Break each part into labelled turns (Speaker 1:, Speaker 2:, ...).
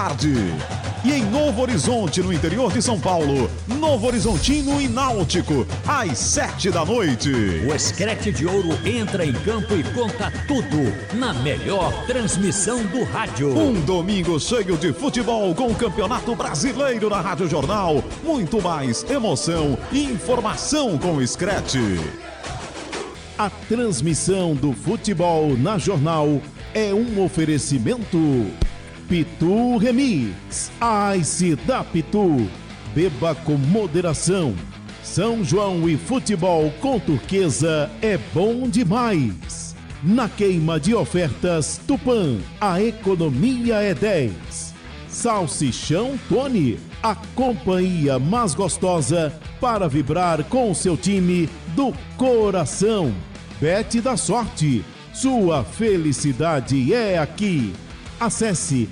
Speaker 1: tarde. E em Novo Horizonte, no interior de São Paulo, Novo Horizontino e Náutico, às 7 da noite.
Speaker 2: O Screte de Ouro entra em campo e conta tudo na melhor transmissão do rádio.
Speaker 1: Um domingo cheio de futebol com o Campeonato Brasileiro na Rádio Jornal. Muito mais emoção e informação com o Screte. A transmissão do futebol na Jornal é um oferecimento Pitu Remix, Ice da Pitu. Beba com moderação. São João e futebol com Turquesa é bom demais. Na queima de ofertas Tupã, a economia é 10. Salsichão Tony, a companhia mais gostosa para vibrar com o seu time do coração. Bet da Sorte, sua felicidade é aqui. Acesse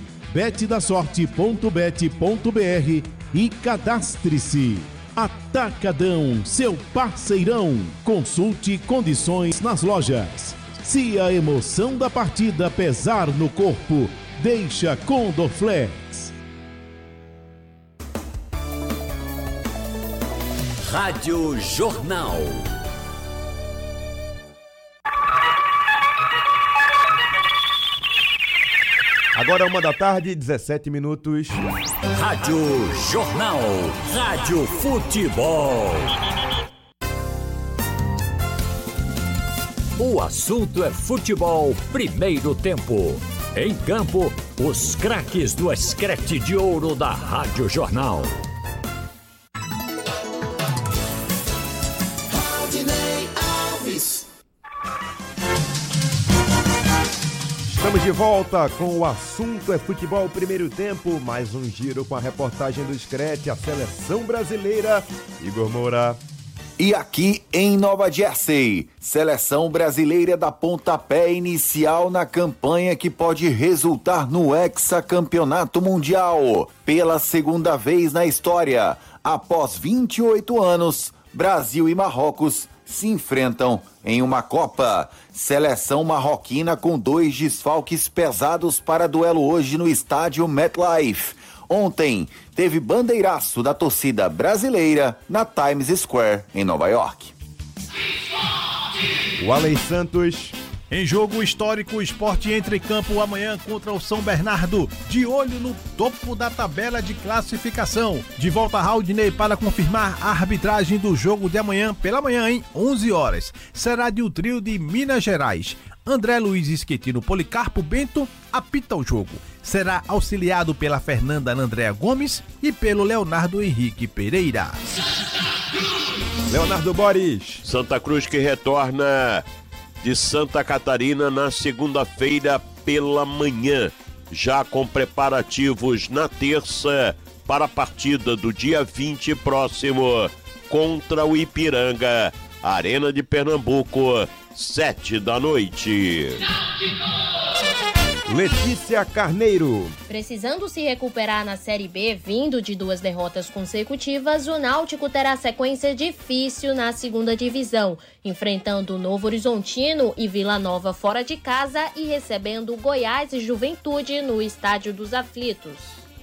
Speaker 1: betdasorte.bet.br e cadastre-se. Atacadão, seu parceirão. Consulte condições nas lojas. Se a emoção da partida pesar no corpo, deixa com Dorflex.
Speaker 2: Rádio Jornal.
Speaker 3: Agora 1h17.
Speaker 2: Rádio Jornal. Rádio Futebol. O assunto é futebol, primeiro tempo. Em campo, os craques do Screte de Ouro da Rádio Jornal.
Speaker 3: Estamos de volta com o assunto é futebol primeiro tempo, mais um giro com a reportagem do Screte, a seleção brasileira, Igor Moura.
Speaker 4: E aqui em Nova Jersey, seleção brasileira dá pontapé inicial na campanha que pode resultar no hexacampeonato mundial. Pela segunda vez na história, após 28 anos, Brasil e Marrocos se enfrentam em uma Copa. Seleção marroquina com 2 desfalques pesados para duelo hoje no estádio MetLife. Ontem teve bandeiraço da torcida brasileira na Times Square, em Nova York.
Speaker 3: O Alen Santos.
Speaker 5: Em jogo histórico, o Sport entra em campo amanhã contra o São Bernardo, de olho no topo da tabela de classificação. De volta a Raudinei para confirmar a arbitragem do jogo de amanhã, pela manhã, em 11 horas. Será de um trio de Minas Gerais. André Luiz Esquetino Policarpo Bento apita o jogo. Será auxiliado pela Fernanda Andréa Gomes e pelo Leonardo Henrique Pereira.
Speaker 3: Leonardo Boris.
Speaker 6: Santa Cruz que retorna de Santa Catarina na segunda-feira pela manhã, já com preparativos na terça para a partida do dia 20 próximo contra o Ipiranga, Arena de Pernambuco, 7 da noite.
Speaker 3: Letícia Carneiro.
Speaker 7: Precisando se recuperar na Série B, vindo de 2 derrotas consecutivas, o Náutico terá sequência difícil na segunda divisão, enfrentando o Novo Horizontino e Vila Nova fora de casa e recebendo Goiás e Juventude no Estádio dos Aflitos.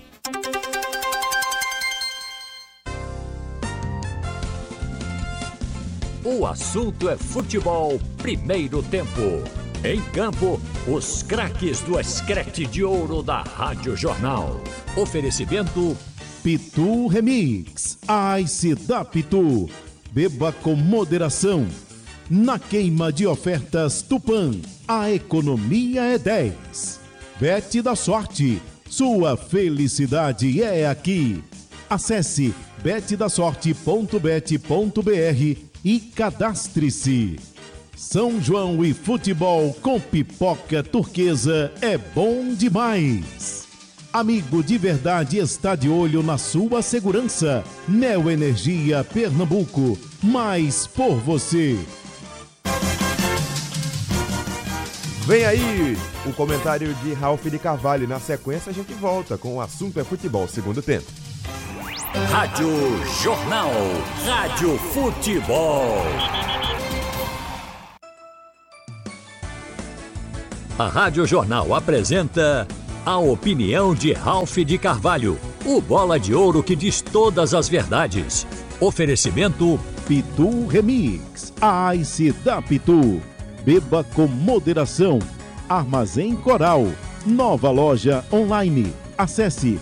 Speaker 2: O assunto é futebol, primeiro tempo. Em campo, os craques do Screte de Ouro da Rádio Jornal. Oferecimento
Speaker 1: Pitu Remix, Ice da Pitu. Beba com moderação. Na queima de ofertas Tupã, a economia é 10. Bet da Sorte, sua felicidade é aqui. Acesse betdasorte.bet.br e cadastre-se. São João e futebol com pipoca turquesa é bom demais. Amigo de verdade está de olho na sua segurança. Neoenergia Pernambuco, mais por você.
Speaker 3: Vem aí o comentário de Ralf de Carvalho. Na sequência a gente volta com o assunto é futebol, segundo tempo.
Speaker 2: Rádio Jornal, Rádio Futebol. A Rádio Jornal apresenta A opinião de Ralph de Carvalho, o bola de ouro que diz todas as verdades. Oferecimento
Speaker 1: Pitu Remix, a Ice da Pitu. Beba com moderação. Armazém Coral, nova loja online. Acesse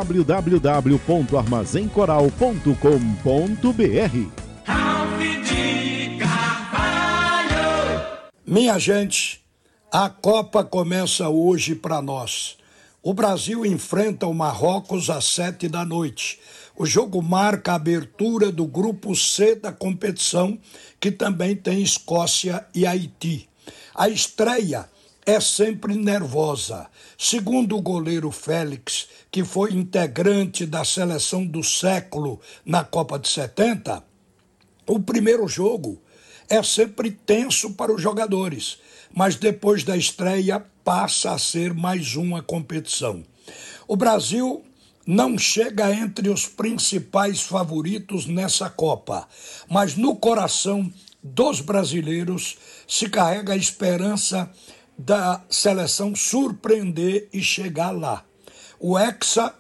Speaker 1: www.armazencoral.com.br.
Speaker 8: Minha gente, a Copa começa hoje para nós. O Brasil enfrenta o Marrocos às 19h. O jogo marca a abertura do grupo C da competição, que também tem Escócia e Haiti. A estreia é sempre nervosa. Segundo o goleiro Félix, que foi integrante da seleção do século na Copa de 70, o primeiro jogo é sempre tenso para os jogadores, mas depois da estreia passa a ser mais uma competição. O Brasil não chega entre os principais favoritos nessa Copa, mas no coração dos brasileiros se carrega a esperança da seleção surpreender e chegar lá. O Hexa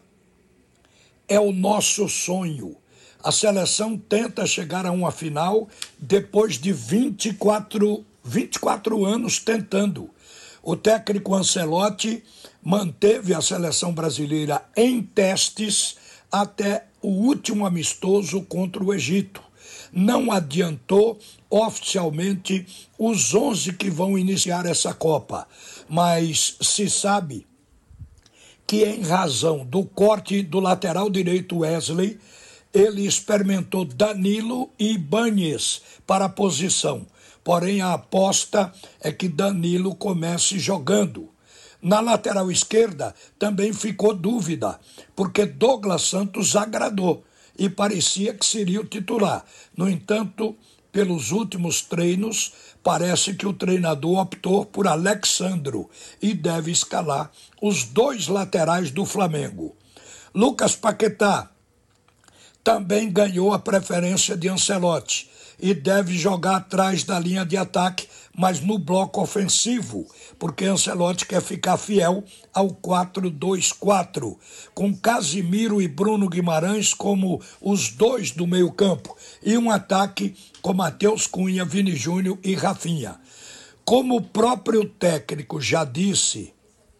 Speaker 8: é o nosso sonho. A seleção tenta chegar a uma final depois de 24 anos tentando. O técnico Ancelotti manteve a seleção brasileira em testes até o último amistoso contra o Egito. Não adiantou oficialmente os 11 que vão iniciar essa Copa, mas se sabe que, em razão do corte do lateral direito Wesley, ele experimentou Danilo e Ibañez para a posição. Porém, a aposta é que Danilo comece jogando. Na lateral esquerda também ficou dúvida, porque Douglas Santos agradou e parecia que seria o titular. No entanto, pelos últimos treinos, parece que o treinador optou por Alexandro e deve escalar os dois laterais do Flamengo. Lucas Paquetá também ganhou a preferência de Ancelotti e deve jogar atrás da linha de ataque, mas no bloco ofensivo, porque Ancelotti quer ficar fiel ao 4-2-4, com Casimiro e Bruno Guimarães como os dois do meio-campo, e um ataque com Matheus Cunha, Vini Júnior e Rafinha. Como o próprio técnico já disse,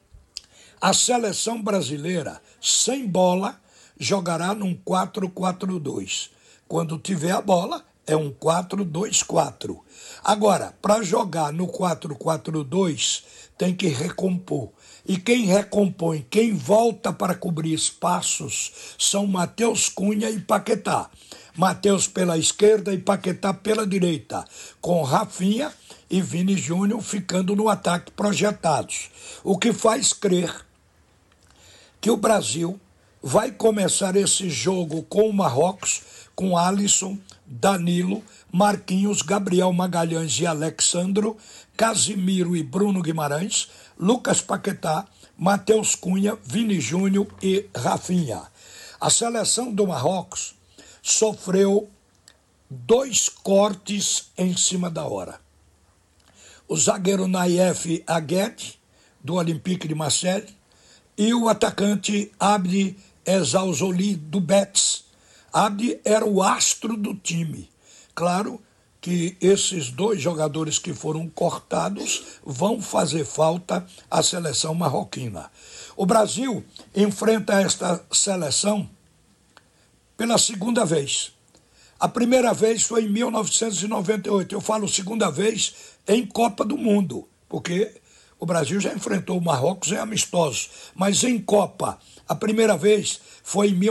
Speaker 8: a seleção brasileira, sem bola, jogará num 4-4-2. Quando tiver a bola, é um 4-2-4. Agora, para jogar no 4-4-2, tem que recompor. E quem recompõe, quem volta para cobrir espaços, são Matheus Cunha e Paquetá. Matheus pela esquerda e Paquetá pela direita, com Rafinha e Vini Júnior ficando no ataque projetados. O que faz crer que o Brasil vai começar esse jogo com o Marrocos, com Alisson, Danilo, Marquinhos, Gabriel Magalhães e Alexandro, Casimiro e Bruno Guimarães, Lucas Paquetá, Matheus Cunha, Vini Júnior e Rafinha. A seleção do Marrocos sofreu 2 cortes em cima da hora. O zagueiro Naif Agued, do Olympique de Marseille, e o atacante Abdi Ezzalzouli, do Betis. Abdi era o astro do time. Claro que esses 2 jogadores que foram cortados vão fazer falta à seleção marroquina. O Brasil enfrenta esta seleção pela segunda vez. A primeira vez foi em 1998. Eu falo segunda vez em Copa do Mundo, porque o Brasil já enfrentou o Marrocos em amistosos, mas em Copa, a primeira vez foi em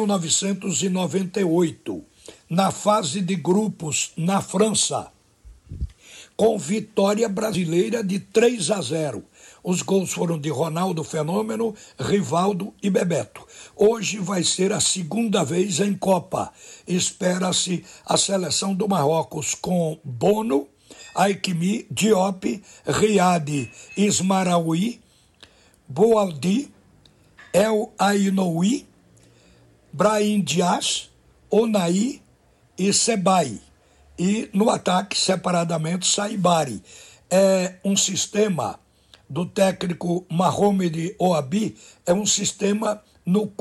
Speaker 8: 1998, na fase de grupos na França, com vitória brasileira de 3-0. Os gols foram de Ronaldo Fenômeno, Rivaldo e Bebeto. Hoje vai ser a segunda vez em Copa. Espera-se a seleção do Marrocos com Bono, Aikimi, Diop, Riad, Ismaraoui, Boaldi, El Ainoui, Brahim Dias, Onaí e Sebai. E no ataque, separadamente, Saibari. É um sistema do técnico Mohamed Ouabi é um sistema no